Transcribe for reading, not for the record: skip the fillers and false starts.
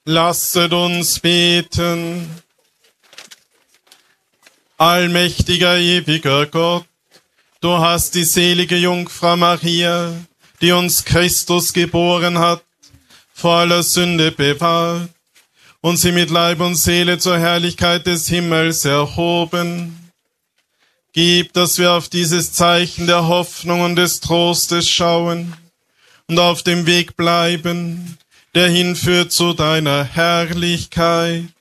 Lasset uns beten. Allmächtiger, ewiger Gott, du hast die selige Jungfrau Maria, die uns Christus geboren hat, vor aller Sünde bewahrt und sie mit Leib und Seele zur Herrlichkeit des Himmels erhoben. Gib, dass wir auf dieses Zeichen der Hoffnung und des Trostes schauen und auf dem Weg bleiben, der hinführt zu deiner Herrlichkeit.